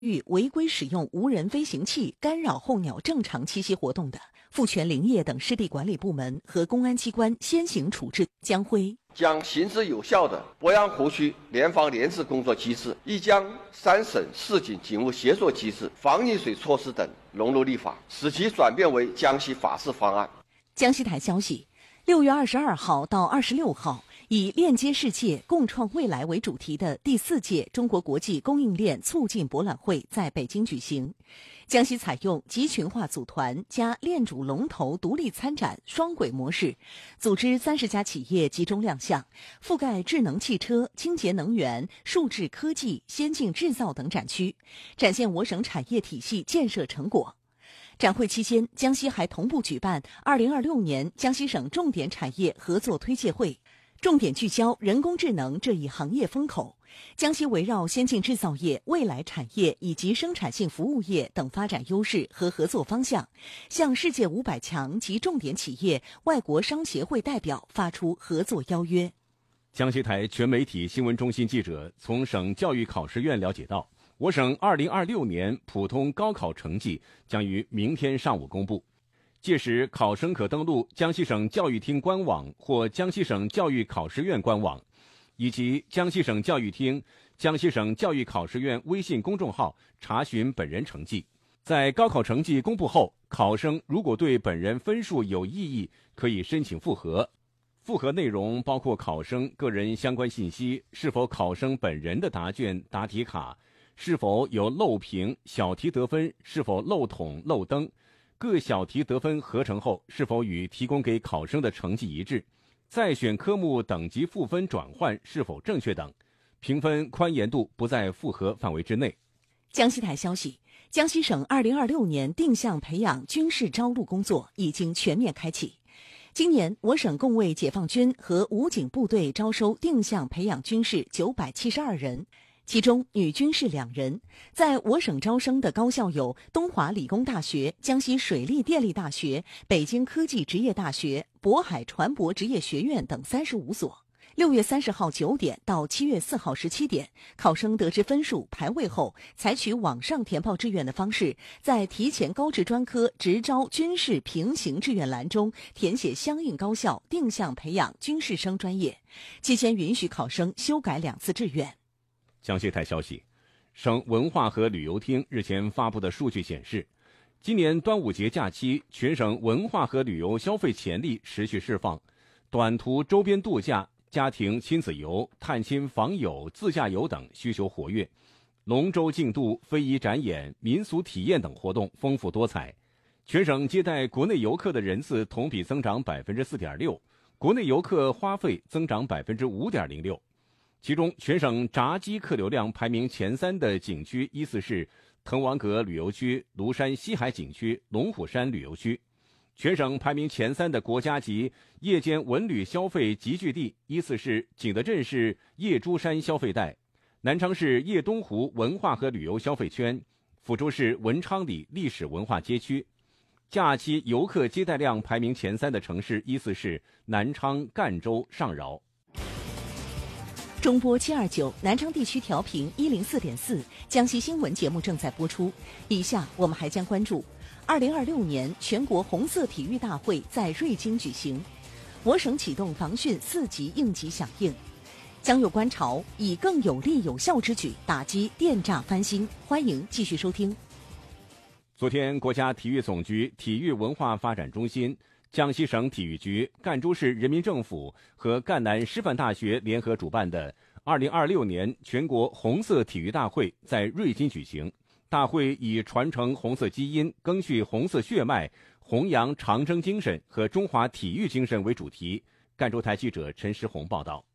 遇违规使用无人飞行器干扰候鸟正常栖息活动的，赋权林业等湿地管理部门和公安机关先行处置。江辉将行之有效的鄱阳湖区联防联治工作机制，亦将3省市警警务协作机制、防溺水措施等融入立法，使其转变为江西法治方案。 江西台消息，6月22号到26号，以链接世界、共创未来为主题的第4届中国国际供应链促进博览会在北京举行。江西采用集群化组团加链主龙头独立参展双轨模式，组织30家企业集中亮相，覆盖智能汽车、清洁能源、数字科技、先进制造等展区，展现我省产业体系建设成果。展会期间，江西还同步举办2026年江西省重点产业合作推介会，重点聚焦人工智能这一行业风口。江西围绕先进制造业、未来产业以及生产性服务业等发展优势和合作方向，向世界500强及重点企业、外国商协会代表发出合作邀约。 江西台全媒体新闻中心记者从省教育考试院了解到，我省2026年普通高考成绩将于明天上午公布，届时考生可登录江西省教育厅官网或江西省教育考试院官网，以及江西省教育厅、江西省教育考试院微信公众号查询本人成绩。在高考成绩公布后，考生如果对本人分数有异议，可以申请复核。复核内容包括考生个人相关信息、是否考生本人的答卷、答题卡、是否有漏评、小题得分是否漏统漏登、各小题得分合成后是否与提供给考生的成绩一致、在选科目等级赋分转换是否正确等，评分宽严度不在复核范围之内。 江西台消息，江西省2026年定向培养军事招录工作已经全面开启。今年，我省共为解放军和武警部队招收定向培养军士972人，其中女军士2人。在我省招生的高校有东华理工大学、江西水利电力大学、北京科技职业大学、渤海船舶职业学院等35所。6月30号9点到7月4号17点，考生得知分数排位后，采取网上填报志愿的方式，在提前高职专科直招军事平行志愿栏中填写相应高校定向培养军事生专业，期间允许考生修改2次志愿。 江西台消息，省文化和旅游厅日前发布的数据显示，今年端午节假期，全省文化和旅游消费潜力持续释放，短途周边度假、家庭亲子游、探亲访友、自驾游等需求活跃，龙舟竞渡、非遗展演、民俗体验等活动丰富多彩。全省接待国内游客的人次同比增长 4.6%， 国内游客花费增长 5.06%。其中，全省闸机客流量排名前3的景区依次是滕王阁旅游区、庐山西海景区、龙虎山旅游区。全省排名前3的国家级夜间文旅消费集聚地依次是景德镇市夜珠山消费带、南昌市叶东湖文化和旅游消费圈、抚州市文昌里历史文化街区。假期游客接待量排名前3的城市依次是南昌、赣州、上饶。 中波729南昌地区调频104.4，江西新闻节目正在播出。以下我们还将关注2026年全国红色体育大会在瑞金举行，我省启动防汛4级应急响应，将有观潮以更有力有效之举打击电诈翻新。欢迎继续收听。 昨天，国家体育总局体育文化发展中心、江西省体育局、赣州市人民政府和赣南师范大学联合主办的2026年全国红色体育大会在瑞金举行。大会以传承红色基因、赓续红色血脉、弘扬长征精神和中华体育精神为主题。赣州台记者陈诗红报道。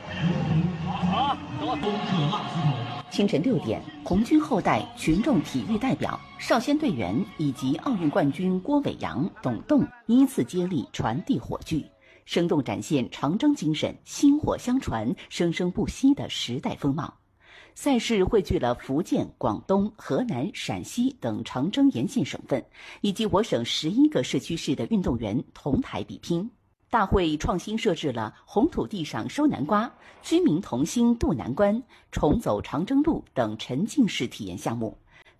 清晨6点，红军后代、群众体育代表、少先队员以及奥运冠军郭伟阳、董栋依次接力传递火炬，生动展现长征精神薪火相传、生生不息的时代风貌。赛事汇聚了福建、广东、河南、陕西等长征沿线省份，以及我省11个市区市的运动员同台比拼。大会创新设置了红土地上收南瓜、居民同心渡难关、重走长征路等沉浸式体验项目，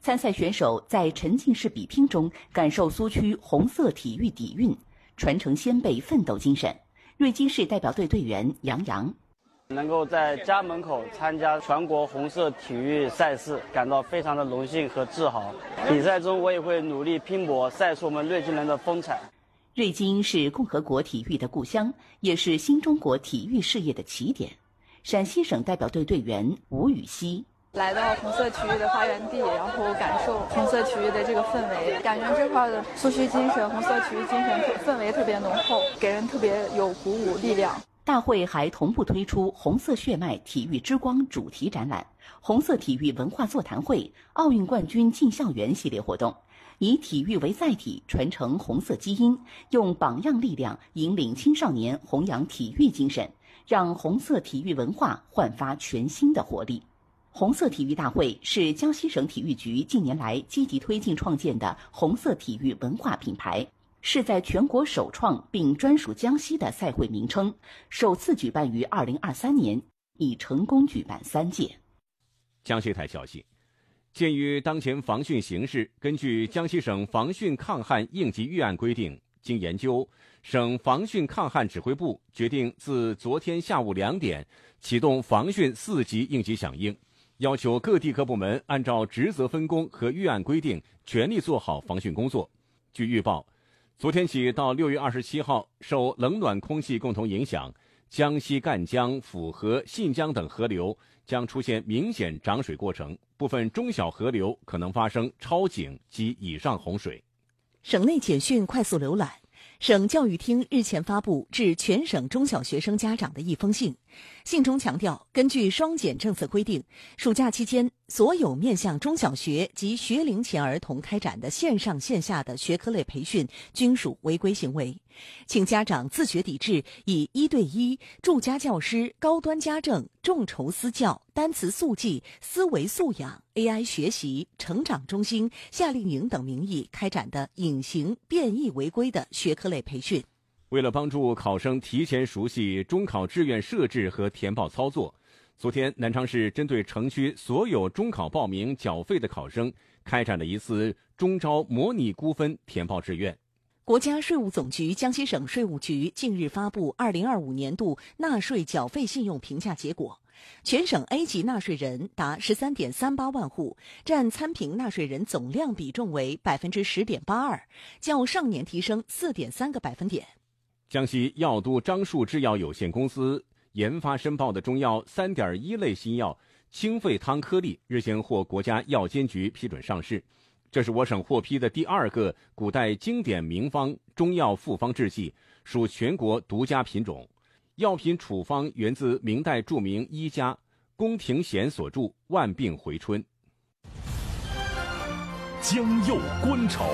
参赛选手在沉浸式比拼中感受苏区红色体育底蕴，传承先辈奋斗精神。瑞金市代表队队员杨洋。 能够在家门口参加全国红色体育赛事，感到非常的荣幸和自豪。比赛中我也会努力拼搏，赛出我们瑞金人的风采。 瑞金是共和国体育的故乡，也是新中国体育事业的起点。陕西省代表队队员吴雨溪。 来到红色体育的发源地，然后感受红色体育的这个氛围，感觉这块的苏区精神、红色体育精神氛围特别浓厚，给人特别有鼓舞力量。 大会还同步推出红色血脉体育之光主题展览、红色体育文化座谈会、奥运冠军进校园系列活动，以体育为载体传承红色基因，用榜样力量引领青少年弘扬体育精神，让红色体育文化焕发全新的活力。红色体育大会是江西省体育局近年来积极推进创建的红色体育文化品牌，是在全国首创并专属江西的赛会名称，首次举办于2023年，已成功举办3届。 江西台消息，鉴于当前防汛形势，根据江西省防汛抗旱应急预案规定，经研究，省防汛抗旱指挥部决定自昨天下午2点启动防汛4级应急响应，要求各地各部门按照职责分工和预案规定，全力做好防汛工作。据预报，昨天起到6月27号，受冷暖空气共同影响，江西赣江、抚河、信江等河流将出现明显涨水过程，部分中小河流可能发生超警及以上洪水。 省内简讯快速浏览。省教育厅日前发布致全省中小学生家长的一封信，信中强调，根据双减政策规定，暑假期间所有面向中小学及学龄前儿童开展的线上线下的学科类培训均属违规行为，请家长自觉抵制以1对1、住家教师、高端家政、众筹私教、单词速记、思维素养、AI 学习、成长中心、夏令营等名义开展的隐形、变异违规的学科类培训。 为了帮助考生提前熟悉中考志愿设置和填报操作，昨天南昌市针对城区所有中考报名缴费的考生开展了一次中招模拟估分填报志愿。 国家税务总局江西省税务局近日发布2025年度纳税缴费信用评价结果，全省 A 级纳税人达 13.38 万户，占参评纳税人总量比重为 10.82%， 较上年提升 4.3个百分点。 江西药都樟树制药有限公司研发申报的中药 3.1 类新药清肺汤颗粒日前获国家药监局批准上市，这是我省获批的第2个古代经典名方中药复方制剂，属全国独家品种。药品处方源自明代著名医家宫廷贤所著《万病回春》。 江右观潮，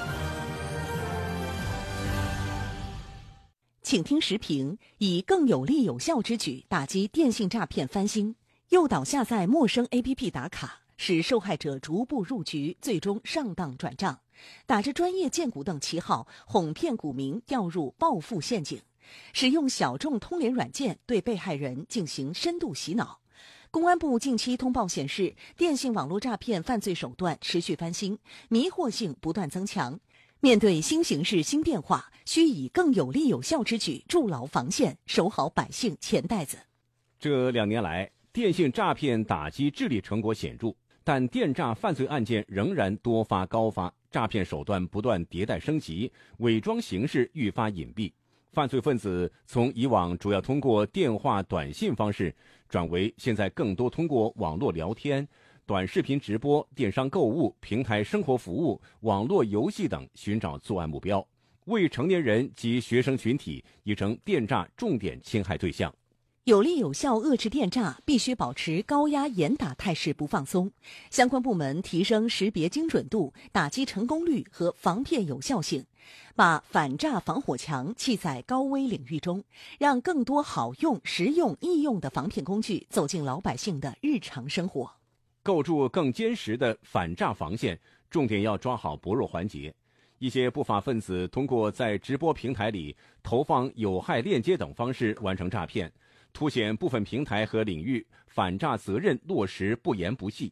请听时评：以更有力有效之举打击电信诈骗翻新，诱导下载陌生 APP 打卡，使受害者逐步入局，最终上当转账，打着专业荐股等旗号，哄骗股民掉入暴富陷阱，使用小众通联软件对被害人进行深度洗脑。公安部近期通报显示，电信网络诈骗犯罪手段持续翻新，迷惑性不断增强。面对新形势新变化，需以更有力有效之举筑牢防线，守好百姓钱袋子。 这2年来，电信诈骗打击治理成果显著，但电诈犯罪案件仍然多发高发，诈骗手段不断迭代升级，伪装形式愈发隐蔽。犯罪分子从以往主要通过电话、短信方式，转为现在更多通过网络聊天、短视频直播、电商购物、平台生活服务、网络游戏等寻找作案目标。未成年人及学生群体已成电诈重点侵害对象。 有力有效遏制电诈，必须保持高压严打态势不放松。相关部门提升识别精准度、打击成功率和防骗有效性，把反诈防火墙砌在高危领域中，让更多好用、实用、易用的防骗工具走进老百姓的日常生活。 构筑更坚实的反诈防线，重点要抓好薄弱环节。一些不法分子通过在直播平台里投放有害链接等方式完成诈骗，凸显部分平台和领域反诈责任落实不严不细。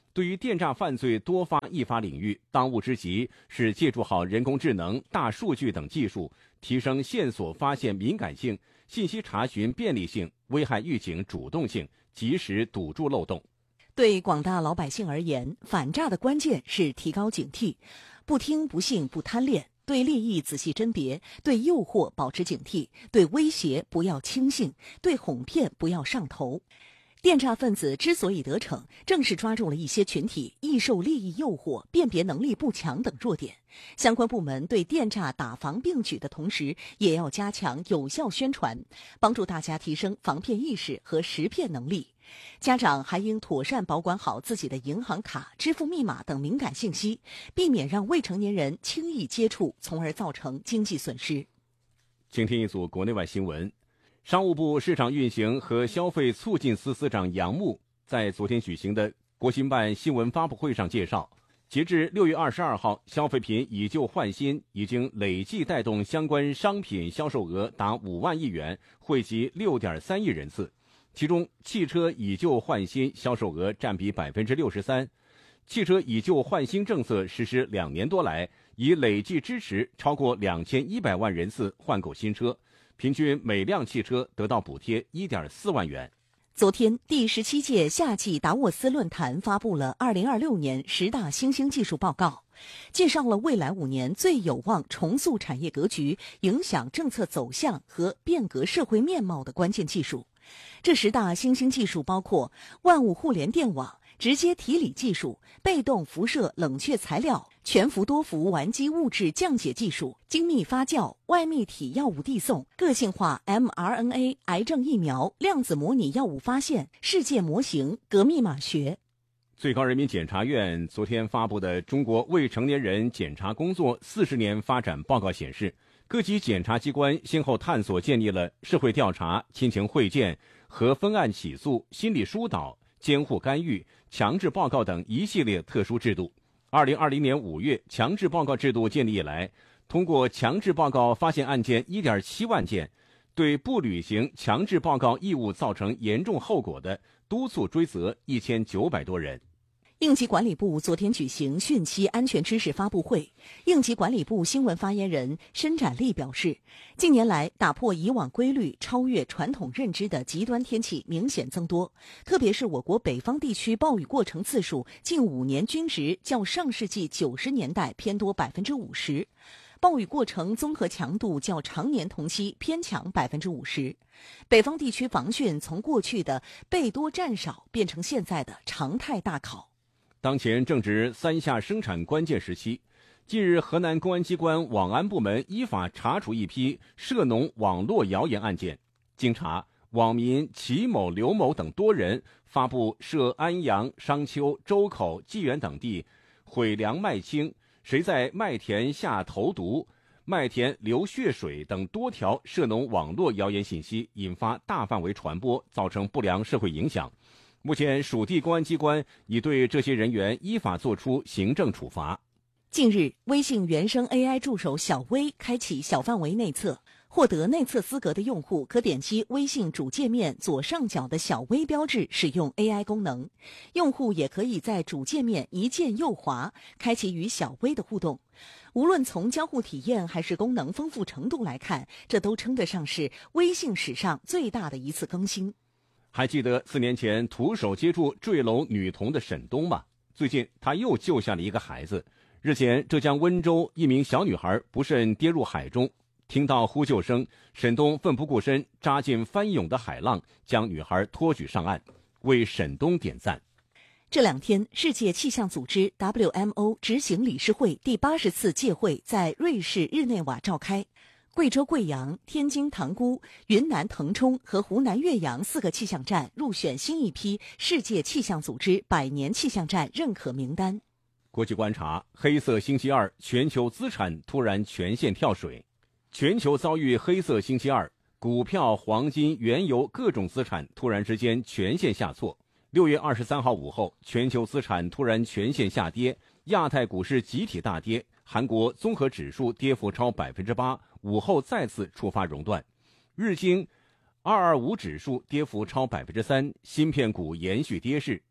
对于电诈犯罪多发易发领域，当务之急是借助好人工智能、大数据等技术，提升线索发现敏感性、信息查询便利性、危害预警主动性，及时堵住漏洞。 对广大老百姓而言，反诈的关键是提高警惕，不听不信不贪恋，对利益仔细甄别，对诱惑保持警惕，对威胁不要轻信，对哄骗不要上头。电诈分子之所以得逞，正是抓住了一些群体易受利益诱惑、辨别能力不强等弱点。相关部门对电诈打防并举的同时，也要加强有效宣传，帮助大家提升防骗意识和识骗能力。家长还应妥善保管好自己的银行卡、支付密码等敏感信息，避免让未成年人轻易接触，从而造成经济损失。 请听一组国内外新闻。商务部市场运行和消费促进司司长杨牧在昨天举行的国新办新闻发布会上介绍，截至6月22号，消费品以旧换新已经累计带动相关商品销售额达5万亿元，惠及6.3亿人次。其中，汽车以旧换新销售额占比63%。汽车以旧换新政策实施2年多来，已累计支持超过2100万人次换购新车，平均每辆汽车得到补贴1.4万元。 昨天，第17届夏季达沃斯论坛发布了2026年10大新兴技术报告，介绍了未来5年最有望重塑产业格局、影响政策走向和变革社会面貌的关键技术。这10大新兴技术包括万物互联电网、直接提理技术、被动辐射冷却材料、全幅多氟烷基物质降解技术、精密发酵、外泌体药物递送、个性化 mRNA 癌症疫苗、量子模拟药物发现、世界模型、革密码学。 最高人民检察院昨天发布的《中国未成年人检察工作40年发展报告》显示，各级检察机关先后探索建立了社会调查、亲情会见、核分案起诉、心理疏导、监护干预、强制报告等一系列特殊制度。2020年5月强制报告制度建立以来，通过强制报告发现案件1.7万件，对不履行强制报告义务造成严重后果的，督促追责1900多人。 应急管理部昨天举行汛期安全知识发布会，应急管理部新闻发言人申展利表示，近年来打破以往规律、超越传统认知的极端天气明显增多，特别是我国北方地区暴雨过程次数近5年均值较上世纪90年代偏多50%，暴雨过程综合强度较常年同期偏强50%。北方地区防汛从过去的备多战少变成现在的常态大考。 当前正值3下生产关键时期，近日河南公安机关网安部门依法查处一批涉农网络谣言案件。经查，网民齐某、刘某等多人发布涉安阳、商丘、周口、济源等地毁粮麦青、谁在麦田下投毒、麦田流血水等多条涉农网络谣言信息，引发大范围传播，造成不良社会影响。目前，属地公安机关已对这些人员依法作出行政处罚。 近日，微信原生 AI 助手小微开启小范围内测，获得内测资格的用户可点击微信主界面左上角的小微标志使用 AI 功能。用户也可以在主界面一键右滑，开启与小微的互动。无论从交互体验还是功能丰富程度来看，这都称得上是微信史上最大的一次更新。 还记得4年前徒手接住坠楼女童的沈东吗？最近他又救下了一个孩子。日前，浙江温州一名小女孩不慎跌入海中，听到呼救声，沈东奋不顾身扎进翻涌的海浪，将女孩托举上岸，为沈东点赞。 这2天，世界气象组织 WMO 执行理事会第80次届会在瑞士日内瓦召开。贵州贵阳、天津塘沽、云南腾冲和湖南岳阳4个气象站入选新一批世界气象组织100年气象站认可名单。 国际观察：黑色星期二，全球资产突然全线跳水。全球遭遇黑色星期二，股票、黄金、原油各种资产突然之间全线下挫。6月23号午后，全球资产突然全线下跌，亚太股市集体大跌，韩国综合指数跌幅超8%，午后再次触发熔断。日经225指数跌幅超3%，芯片股延续跌势，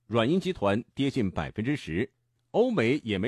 软银集团跌近10%，欧美也没